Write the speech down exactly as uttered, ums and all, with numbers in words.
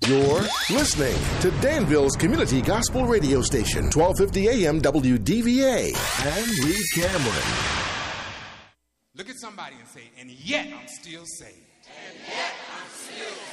You're listening to Danville's Community Gospel Radio Station, twelve fifty A M W D V A. And Lee Cameron. Look at somebody and say, and yet I'm still saved. And yet I'm still saved.